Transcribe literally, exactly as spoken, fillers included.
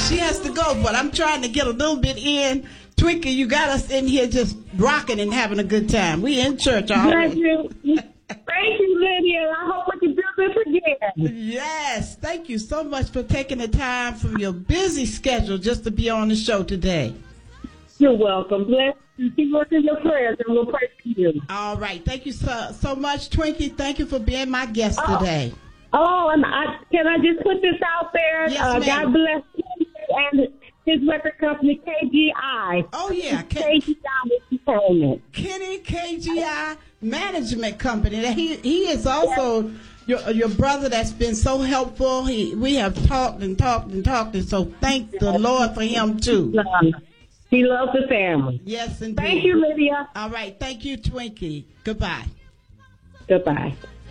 she has to go, but I'm trying to get a little bit in. Twinkie, you got us in here just rocking and having a good time. We in church already. Thank you. Thank you, Lydia. I hope we can do this again. Yes. Thank you so much for taking the time from your busy schedule just to be on the show today. You're welcome. Bless you. Keep us in your prayers, and we'll pray for you. All right. Thank you so, so much, Twinkie. Thank you for being my guest Oh. today. Oh, and I, can I just put this out there? Yes, uh, ma'am. God bless you and his record company, K G I. Oh, yeah. K G I Entertainment. Kenny K G I Management Company. He he is also your your brother that's been so helpful. He we have talked and talked and talked, and so thank the Lord for him too. He loves the family. Yes, indeed. Thank you, Lydia. All right, thank you, Twinkie. Goodbye. Goodbye.